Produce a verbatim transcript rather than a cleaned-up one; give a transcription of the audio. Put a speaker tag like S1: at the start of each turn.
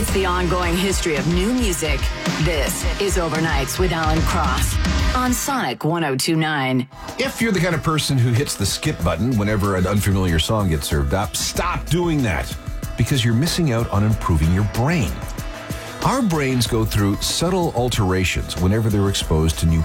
S1: It's the ongoing history of new music. This is Overnights with Alan Cross on Sonic one oh two point nine.
S2: If you're the kind of person who hits the skip button whenever an unfamiliar song gets served up, stop doing that because you're missing out on improving your brain. Our brains go through subtle alterations whenever they're exposed to new